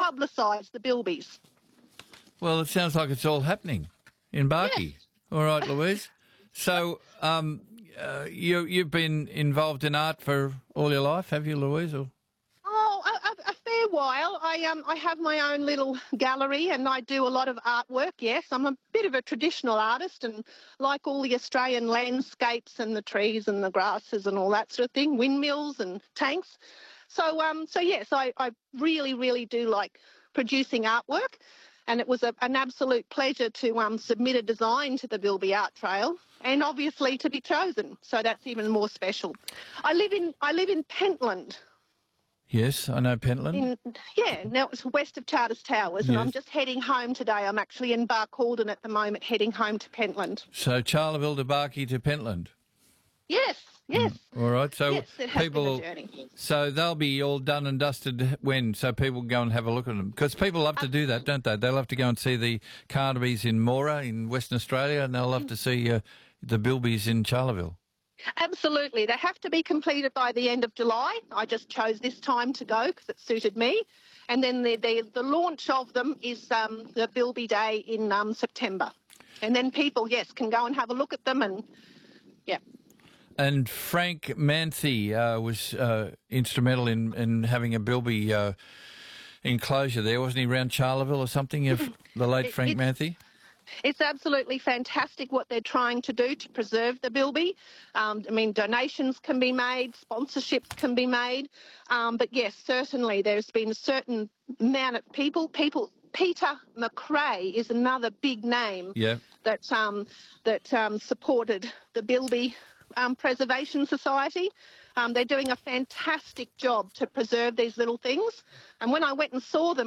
publicise the bilbies. Well, it sounds like it's all happening in Barkey. Yes. All right, Louise. So you've been involved in art for all your life, have you, Louise? Or? Oh, a fair while. I have my own little gallery and I do a lot of artwork, yes. I'm a bit of a traditional artist and like all the Australian landscapes and the trees and the grasses and all that sort of thing, windmills and tanks. So yes, I really, really do like producing artwork. And it was an absolute pleasure to submit a design to the Bilby Art Trail and obviously to be chosen. So that's even more special. I live in Pentland. Yes, I know Pentland. Now it's west of Charters Towers, and Yes. I'm just heading home today. I'm actually in Barcaldine at the moment, heading home to Pentland. So Charleville to Barkey to Pentland. Yes. All right. So Yes, it has people, been a journey. so they'll be all done and dusted when? So people can go and have a look at them because people love to do that, don't they? They love to go and see the Carnaby's in Mora in Western Australia, and they'll love to see the Bilbies in Charleville. Absolutely. They have to be completed by the end of July. I just chose this time to go because it suited me. And then the launch of them is the Bilby Day in September. And then people, yes, can go and have a look at them and, yeah. And Frank Manthey was instrumental in having a Bilby enclosure there, wasn't he, around Charleville or something, of the late Frank Manthey? It's absolutely fantastic what they're trying to do to preserve the Bilby. Donations can be made, sponsorships can be made. But yes, certainly there's been a certain amount of people. Peter McRae is another big name that supported the Bilby Preservation Society. They're doing a fantastic job to preserve these little things. And when I went and saw them,